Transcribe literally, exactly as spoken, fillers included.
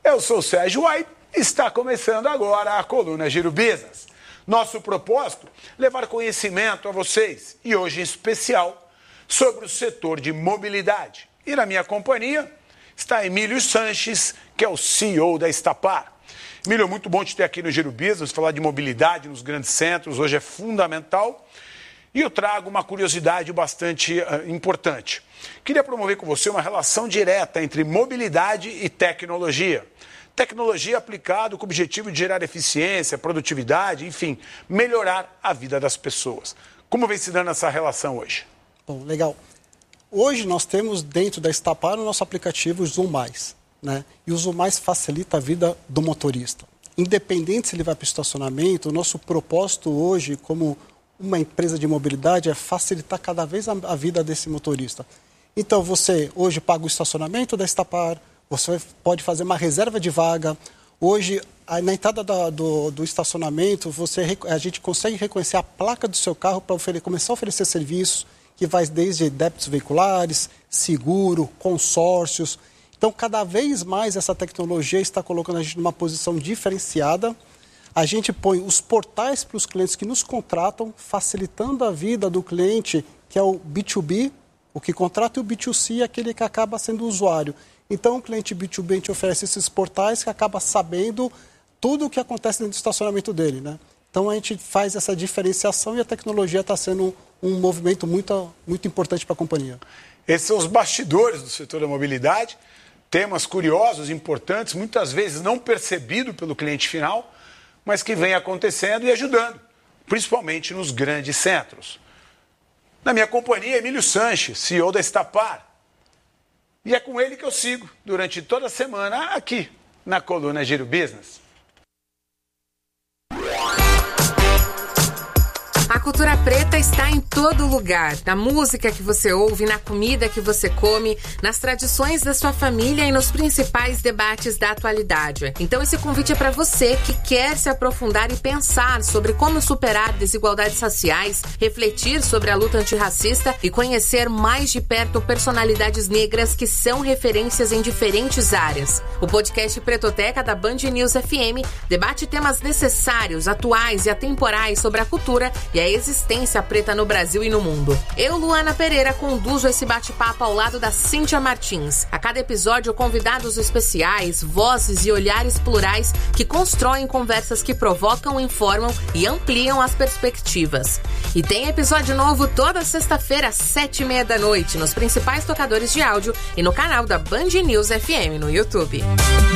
Eu sou o Sérgio White e está começando agora a coluna Giro Business. Nosso propósito, levar conhecimento a vocês e hoje em especial sobre o setor de mobilidade. E na minha companhia está Emílio Sanches, que é o C E O da Estapar. Emílio, é muito bom te ter aqui no Giro Business, falar de mobilidade nos grandes centros, hoje é fundamental. E eu trago uma curiosidade bastante uh, importante. Queria promover com você uma relação direta entre mobilidade e tecnologia. Tecnologia aplicada com o objetivo de gerar eficiência, produtividade, enfim, melhorar a vida das pessoas. Como vem se dando essa relação hoje? Bom, legal. Hoje nós temos dentro da Estapar o nosso aplicativo Zoom Mais, né? E o Zoom Mais facilita a vida do motorista. Independente se ele vai para o estacionamento, o nosso propósito hoje, como uma empresa de mobilidade, é facilitar cada vez a, a vida desse motorista. Então, você hoje paga o estacionamento da Estapar, você pode fazer uma reserva de vaga. Hoje, na entrada da, do, do estacionamento, você, a gente consegue reconhecer a placa do seu carro para começar a oferecer serviços que vai desde débitos veiculares, seguro, consórcios. Então, cada vez mais essa tecnologia está colocando a gente numa posição diferenciada. A gente põe os portais para os clientes que nos contratam, facilitando a vida do cliente, que é o B dois B, o que contrata, e o B dois C, aquele que acaba sendo o usuário. Então, o cliente B dois B, a gente oferece esses portais que acaba sabendo tudo o que acontece dentro do estacionamento dele, né? Então, a gente faz essa diferenciação e a tecnologia está sendo um, um movimento muito, muito importante para a companhia. Esses são os bastidores do setor da mobilidade, temas curiosos, importantes, muitas vezes não percebido pelo cliente final, mas que vem acontecendo e ajudando, principalmente nos grandes centros. Na minha companhia, Emílio Sanches, C E O da Estapar. E é com ele que eu sigo durante toda a semana aqui na coluna Giro Business. A cultura preta está em todo lugar, na música que você ouve, na comida que você come, nas tradições da sua família e nos principais debates da atualidade. Então esse convite é para você que quer se aprofundar e pensar sobre como superar desigualdades raciais, refletir sobre a luta antirracista e conhecer mais de perto personalidades negras que são referências em diferentes áreas. O podcast Pretoteca da Band News F M debate temas necessários, atuais e atemporais sobre a cultura e a existência preta no Brasil e no mundo. Eu, Luana Pereira, conduzo esse bate-papo ao lado da Cíntia Martins. A cada episódio, convidados especiais, vozes e olhares plurais que constroem conversas que provocam, informam e ampliam as perspectivas. E tem episódio novo toda sexta-feira às sete e meia da noite nos principais tocadores de áudio e no canal da Band News F M no YouTube.